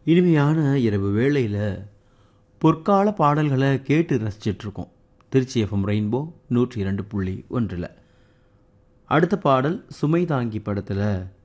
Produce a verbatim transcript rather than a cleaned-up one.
இனிமையான இரவு வேளையில் பொற்கால பாடல்களை கேட்டு ரசிச்சிட்ருக்கோம். திருச்சி எஃப்எம் ரெயின்போ நூற்றி இரண்டு புள்ளி ஒன்றில் அடுத்த பாடல் சுமை தாங்கி படத்தில்